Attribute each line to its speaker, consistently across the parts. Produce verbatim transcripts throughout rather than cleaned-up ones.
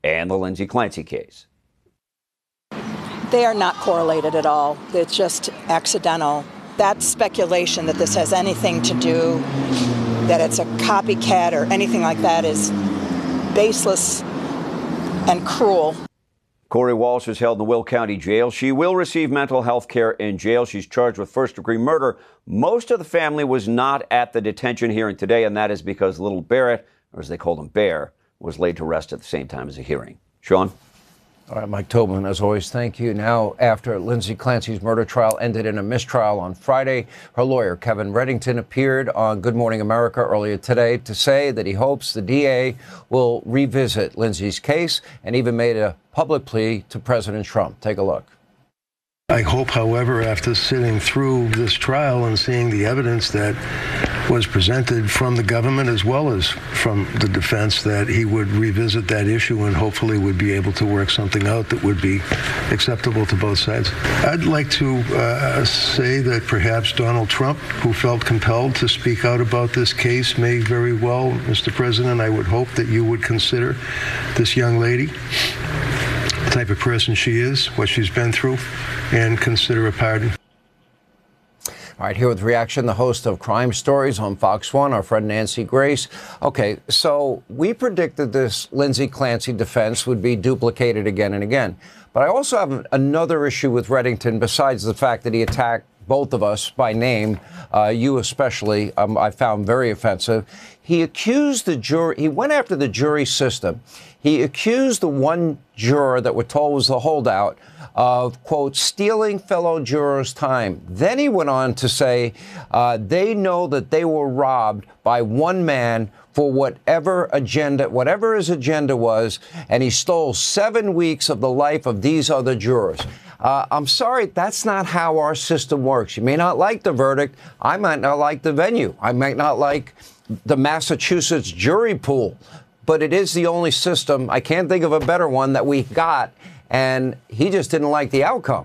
Speaker 1: and the Lindsay Clancy case.
Speaker 2: They are not correlated at all. It's just accidental. That speculation that this has anything to do, that it's a copycat or anything like that, is baseless and cruel.
Speaker 1: Corey Walsh is held in the Will County Jail. She will receive mental health care in jail. She's charged with first-degree murder. Most of the family was not at the detention hearing today, and that is because little Barrett, or as they called him, Bear, was laid to rest at the same time as the hearing. Sean?
Speaker 3: All right, Mike Tobin, as always, thank you. Now, after Lindsay Clancy's murder trial ended in a mistrial on Friday, her lawyer, Kevin Reddington, appeared on Good Morning America earlier today to say that he hopes the D A will revisit Lindsay's case and even made a public plea to President Trump. Take a look.
Speaker 4: I hope, however, after sitting through this trial and seeing the evidence that was presented from the government as well as from the defense, that he would revisit that issue and hopefully would be able to work something out that would be acceptable to both sides. I'd like to uh, say that perhaps Donald Trump, who felt compelled to speak out about this case, may very well, Mister President, I would hope that you would consider this young lady, the type of person she is, what she's been through, and consider a pardon.
Speaker 3: All right, here with reaction, the host of Crime Stories on Fox one, our friend Nancy Grace. Okay, so we predicted this Lindsay Clancy defense would be duplicated again and again. But I also have another issue with Reddington, besides the fact that he attacked both of us by name, uh, you especially, um, I found very offensive. He accused the jury, he went after the jury system. He accused the one juror that we're told was the holdout of, quote, stealing fellow jurors' time. Then he went on to say uh, they know that they were robbed by one man for whatever agenda, whatever his agenda was, and he stole seven weeks of the life of these other jurors. Uh, I'm sorry, that's not how our system works. You may not like the verdict. I might not like the venue. I might not like the Massachusetts jury pool, but it is the only system. I can't think of a better one that we got, and he just didn't like the outcome.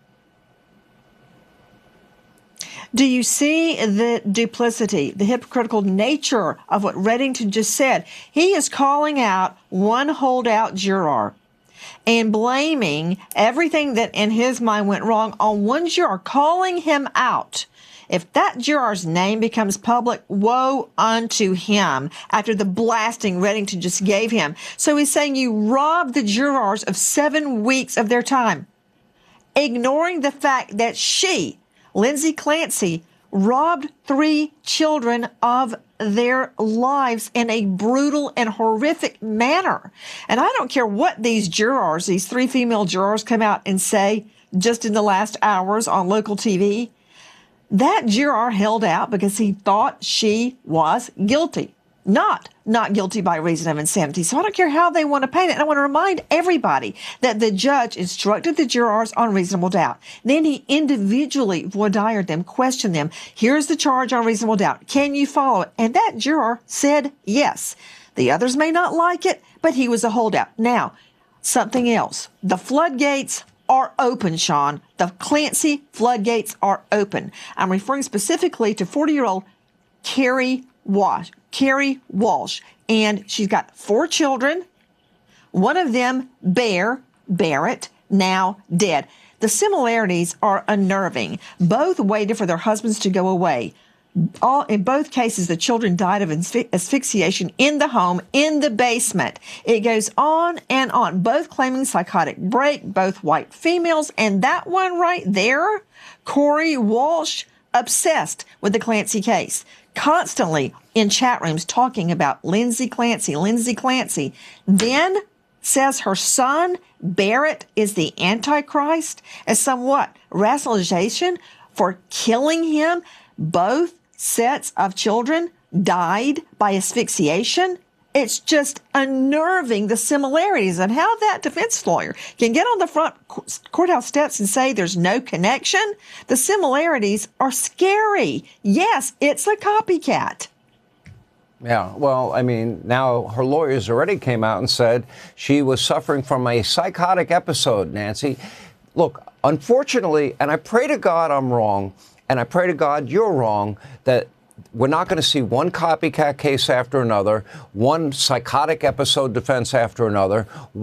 Speaker 5: Do you see the duplicity, the hypocritical nature of what Reddington just said? He is calling out one holdout juror and blaming everything that in his mind went wrong on one juror, calling him out. If that juror's name becomes public, woe unto him after the blasting Reddington just gave him. So he's saying you robbed the jurors of seven weeks of their time, ignoring the fact that she, Lindsay Clancy, robbed three children of their lives in a brutal and horrific manner. And I don't care what these jurors, these three female jurors, come out and say just in the last hours on local T V. That juror held out because he thought she was guilty, not not guilty by reason of insanity. So I don't care how they want to paint it. And I want to remind everybody that the judge instructed the jurors on reasonable doubt. Then he individually voir dired them, questioned them. Here's the charge on reasonable doubt. Can you follow it? And that juror said yes. The others may not like it, but he was a holdout. Now, something else. The floodgates are open, Sean. The Clancy floodgates are open. I'm referring specifically to forty-year-old Carrie Walsh. Carrie Walsh. And she's got four children. One of them, Bear, Barrett, now dead. The similarities are unnerving. Both waited for their husbands to go away. All, in both cases, the children died of asphy- asphyxiation in the home, in the basement. It goes on and on, both claiming psychotic break, both white females. And that one right there, Corey Walsh, obsessed with the Clancy case, constantly in chat rooms talking about Lindsay Clancy, Lindsay Clancy. Then says her son, Barrett, is the Antichrist as somewhat rationalization for killing him. Both sets of children died by asphyxiation. It's just unnerving, the similarities, and how that defense lawyer can get on the front courthouse steps and say there's no connection. The similarities are scary. Yes, it's a copycat.
Speaker 3: Yeah, well, I mean, now her lawyers already came out and said she was suffering from a psychotic episode, Nancy. Look, unfortunately, and I pray to God I'm wrong, and I pray to God you're wrong, that we're not going to see one copycat case after another, one psychotic episode defense after another,